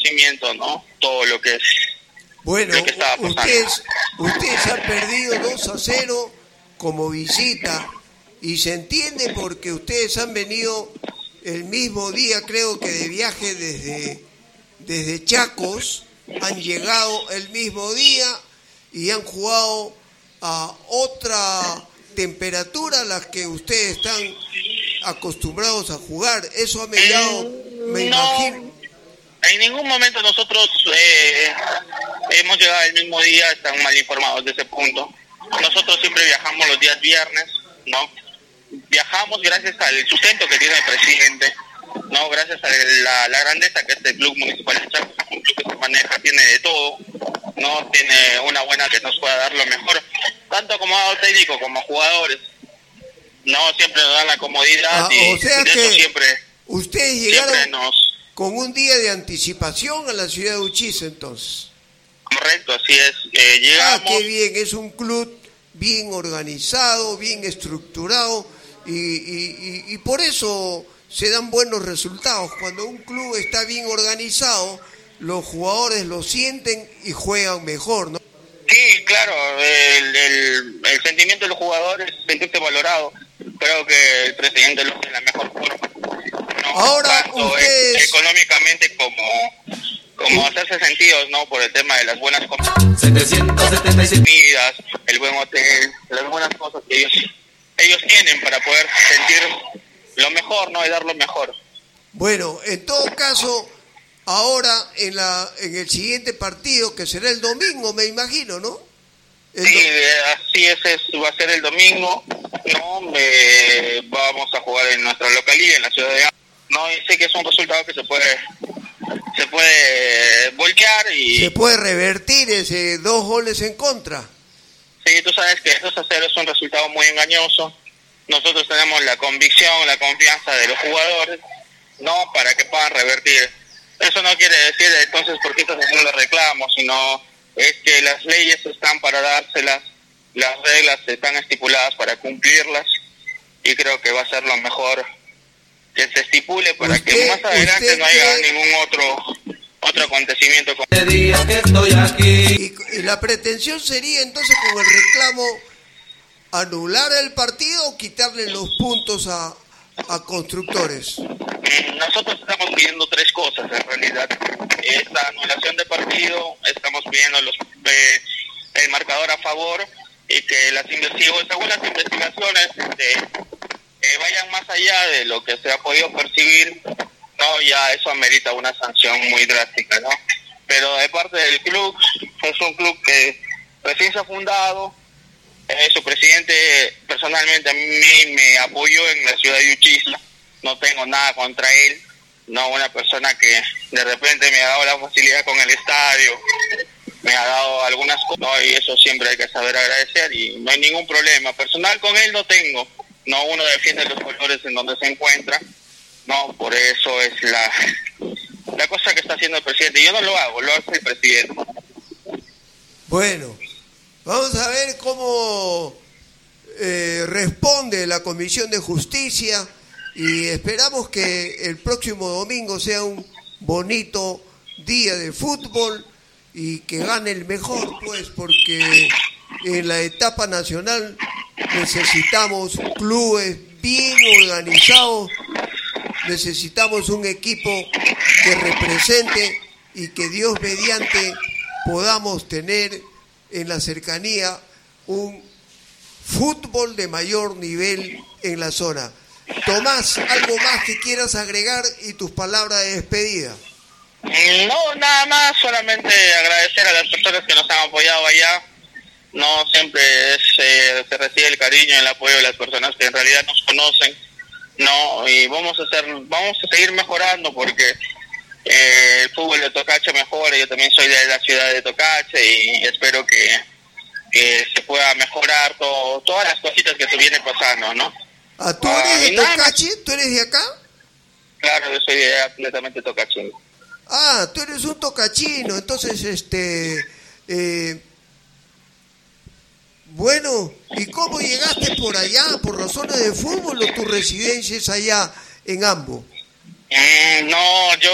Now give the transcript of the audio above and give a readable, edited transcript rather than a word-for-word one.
conocimiento, ¿no? Todo lo que es. Bueno, lo que estaba pasando. ustedes han perdido 2-0 como visita y se entiende porque ustedes han venido el mismo día, creo que de viaje desde Chacos, han llegado el mismo día y han jugado a otra temperatura a la que ustedes están acostumbrados a jugar. Eso ha mediado, me imagino. En ningún momento nosotros hemos llegado el mismo día, están mal informados de ese punto. Nosotros siempre viajamos los días viernes, ¿no? Viajamos gracias al sustento que tiene el presidente, ¿no? Gracias a la grandeza que es el Club Municipal de Chacos, un club que se maneja, tiene de todo, ¿no? Tiene una buena que nos pueda dar lo mejor, tanto como técnico como jugadores, ¿no? Siempre nos dan la comodidad y o sea de que eso siempre ustedes llegaron siempre con un día de anticipación a la ciudad de Uchis, entonces. Correcto, así es. Llegamos. Qué bien, es un club bien organizado, bien estructurado y por eso se dan buenos resultados. Cuando un club está bien organizado, los jugadores lo sienten y juegan mejor, ¿no? Sí, claro, el sentimiento de los jugadores es sentirse valorado. Creo que el presidente lo hace de la mejor forma. No, ahora tanto ustedes económicamente como hacerse sentidos, ¿no? Por el tema de las buenas comidas, 776 el buen hotel, las buenas cosas que ellos tienen para poder sentir lo mejor, ¿no? Y dar lo mejor. Bueno, en todo caso, ahora en el siguiente partido, que será el domingo, me imagino, ¿no? Sí, así es, va a ser el domingo, ¿no? Vamos a jugar en nuestra localidad, en la ciudad de Ambo, ¿no? Y sé que es un resultado que se puede voltear y... Se puede revertir ese 2 goles en contra. Sí, tú sabes que 2-0 es un resultado muy engañoso. Nosotros tenemos la convicción, la confianza de los jugadores, ¿no? Para que puedan revertir. Eso no quiere decir entonces por qué estás haciendo los reclamos, sino es que las leyes están para dárselas, las reglas están estipuladas para cumplirlas y creo que va a ser lo mejor que se estipule para que más adelante no haya ningún otro acontecimiento. Y la pretensión sería entonces con el reclamo anular el partido o quitarle los puntos a Constructores. Nosotros estamos pidiendo 3 cosas en realidad. Esta anulación de partido, estamos pidiendo el marcador a favor y que según las investigaciones vayan más allá de lo que se ha podido percibir, no, ya eso amerita una sanción muy drástica, ¿no? Pero de parte del club, es un club que recién se ha fundado, su presidente personalmente a mí me apoyó en la ciudad de Uchisla, no tengo nada contra él, no, una persona que de repente me ha dado la facilidad con el estadio, me ha dado algunas cosas, ¿no? Y eso siempre hay que saber agradecer y no hay ningún problema. Personal con él no tengo, no, uno defiende los colores en donde se encuentra, no, por eso es la cosa que está haciendo el presidente. Yo no lo hago, lo hace el presidente. Bueno, vamos a ver cómo responde la Comisión de Justicia y esperamos que el próximo domingo sea un bonito día de fútbol y que gane el mejor, pues, porque en la etapa nacional necesitamos clubes bien organizados, necesitamos un equipo que represente y que Dios mediante podamos tener en la cercanía un fútbol de mayor nivel en la zona. Tomás, ¿algo más que quieras agregar y tus palabras de despedida? No, nada más, solamente agradecer a las personas que nos han apoyado allá. No siempre se recibe el cariño y el apoyo de las personas que en realidad nos conocen, no, y vamos a seguir mejorando porque el fútbol de Tocache mejora. Yo también soy de la ciudad de Tocache y espero que se pueda mejorar todas las cositas que se vienen pasando, ¿no? ¿Tú eres de Tocache? ¿Tú eres de acá? Claro, yo soy de completamente Tocache. Tú eres un tocachino, entonces bueno, ¿y cómo llegaste por allá? ¿Por razones de fútbol o tu residencia es allá en Ambo? No, yo